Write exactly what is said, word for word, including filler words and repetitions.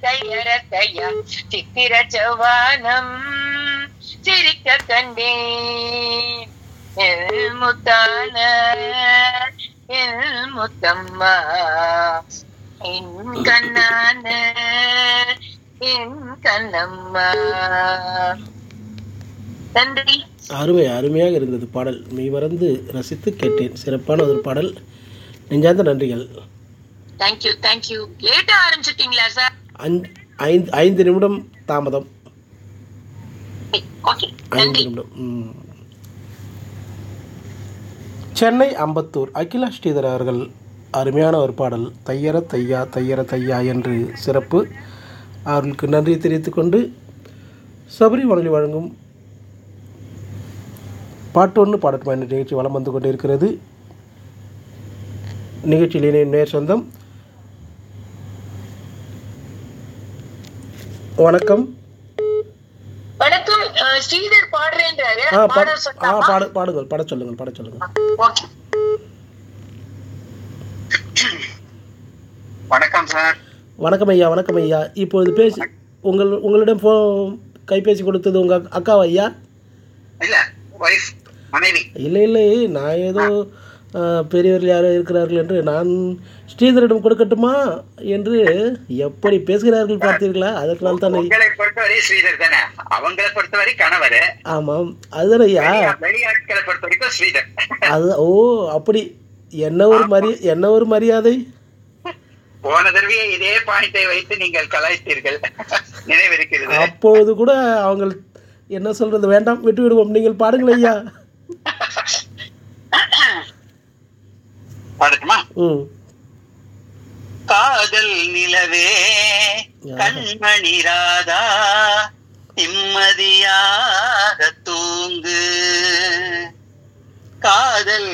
தையர தையா சித்திர செவ்வானம் சிரிக்க கண்டேன் எல் முத்தான எல் முத்தம்மா என் கண்ணான என் கண்ணம்மா. நன்றி. அருமை, அருமையாக இருந்தது பாடல். மெய் மறந்து ரசித்து கேட்டேன். சிறப்பான ஒரு பாடல். நெஞ்சார்ந்த நன்றிகள். Thank you thank you. லேட்டா ஆரம்பிச்சிட்டீங்களா சார்? ஐந்து ஐந்து நிமிடம் தாமதம். ஓகே, ஐந்து நன்றி. நிமிடம். ம். சென்னை அம்பத்தூர் அகிலா ஸ்ரீதர் அவர்கள் அருமையான ஒரு பாடல் தையர தையா தையர தையா என்று சிறப்பு. அவர்களுக்கு நன்றி தெரிவித்துக் கொண்டு சபரி வானொலி வழங்கும் பாட்டொன்று பாடட்டுமா என்ற நிகழ்ச்சி வலம் வந்து கொண்டு இருக்கிறது. நிகழ்ச்சியில் நேர் சொந்தம். வணக்கம். வணக்கம். ஸ்ரீதர் பாடுறேன்றாரு. ஆ பாட பாடு சொல்லாமா? ஆ பாடு பாடுங்கள் பாட சொல்லுங்கள் பாட சொல்லுங்கள். ஓகே. வணக்கம் சார். வணக்கம் ஐயா. வணக்கம் ஐயா. இப்பொழுது பேசி உங்கள் உங்களிடம் ஃபோ கைபேசி கொடுத்தது உங்கள் அக்காவா ஐயா? இல்ல, வைஃப், மனைவி. இல்லை இல்லை, நான் ஏதோ பெரியவர்கள் யாரோ இருக்கிறார்கள் என்று நான் ஸ்ரீதரிடம் கொடுக்கட்டுமா என்று எப்படி பேசுகிறார்கள் பார்த்தீர்களா? அதற்கான தானே. உங்களை பொறுத்தவரை ஸ்ரீதர் தானே, அவங்களை பொறுத்தவரை கணவர். ஆமாம், அதுதானே ஐயா. வெளியாட்களை பொறுத்த வரைக்கும் ஸ்ரீதர். அது ஓ அப்படி. என்ன ஒரு மரி என்ன ஒரு மரியாதை. போன தடவையே இதே பாயிண்டை வைத்து நீங்கள் கலாய்த்தீர்கள், நினைவிருக்கிறது. அப்போது கூட அவங்க என்ன சொல்றது, வேண்டாம் விட்டு விடுவோம், நீங்கள் பாடுங்கள் ஐயா. பாடட்டுமா? ம். காதல் நிலவே கண்மணி ராதா நிம்மதியாக தூங்கு, காதல்